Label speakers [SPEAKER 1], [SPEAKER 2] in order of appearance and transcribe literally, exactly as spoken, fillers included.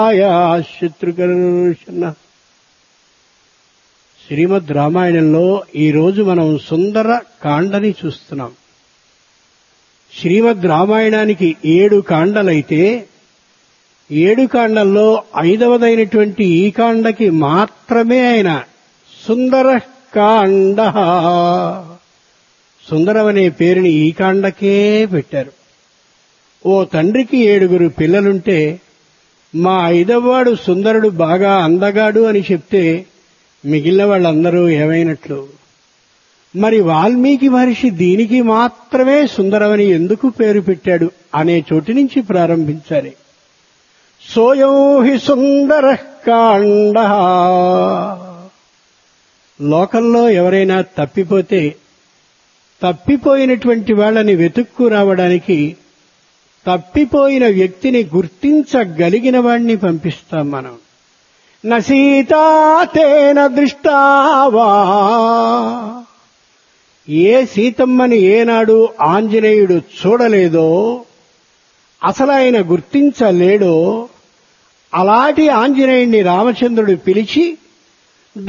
[SPEAKER 1] శత్రుకర్షణ. శ్రీమద్ రామాయణంలో ఈరోజు మనం సుందర కాండని చూస్తున్నాం. శ్రీమద్ రామాయణానికి ఏడు కాండలైతే ఏడు కాండల్లో ఐదవదైనటువంటి ఈ కాండకి మాత్రమే ఆయన సుందర కాండ, సుందరం అనే పేరుని ఈ కాండకే పెట్టారు. ఓ తండ్రికి ఏడుగురు పిల్లలుంటే మా ఐదవవాడు సుందరుడు బాగా అందగాడు అని చెప్తే మిగిలిన వాళ్ళందరూ ఏమైనట్లు? మరి వాల్మీకి మహర్షి దీనికి మాత్రమే సుందరమని ఎందుకు పేరు పెట్టాడు అనే చోటు నుంచి ప్రారంభించాలి. సోయం హి సుందర కాండ. లోకంలో ఎవరైనా తప్పిపోతే తప్పిపోయినటువంటి వాళ్ళని వెతుక్కు రావడానికి తప్పిపోయిన వ్యక్తిని గుర్తించగలిగిన వాణ్ణి పంపిస్తాం మనం. న సీతా తేన దృష్టావా. ఏ సీతమ్మని ఏనాడు ఆంజనేయుడు చూడలేదో, అసలు ఆయన గుర్తించలేడో అలాంటి ఆంజనేయుడిని రామచంద్రుడు పిలిచి